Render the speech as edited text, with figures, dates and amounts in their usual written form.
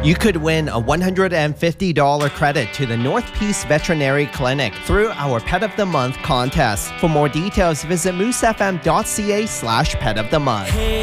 You could win a $150 credit to the North Peace Veterinary Clinic through our Pet of the Month contest. For more details, visit moosefm.ca/petofthemonth.